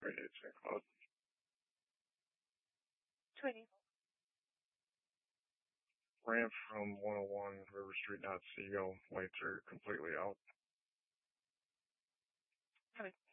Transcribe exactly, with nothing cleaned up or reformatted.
twenty-eight Saint Cloud. twenty. Ramp from one oh one River Street, not Seagull. Lights are completely out. Copy.